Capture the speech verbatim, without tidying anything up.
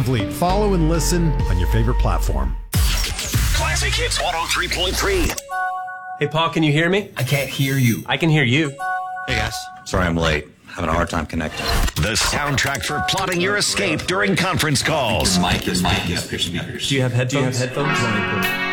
Complete. Follow and listen on your favorite platform. Classic Hits one oh three point three. Hey, Paul, can you hear me? I can't hear you. I can hear you. Hey, guys. Sorry I'm late. Having a hard time connecting. The soundtrack for plotting your escape during conference calls. Your mic is mic is pushing me. Do you have headphones? Do you have headphones?